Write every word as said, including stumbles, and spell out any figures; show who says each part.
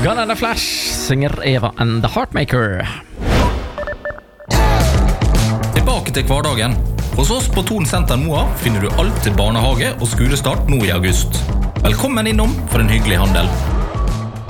Speaker 1: Gun and a Flash synger Eva and the Heartmaker.
Speaker 2: Tilbake til hverdagen. Hos oss på Thon Senter Moa finner du alt til barnehage og skolestart nå i august. Velkommen innom for en hyggelig handel.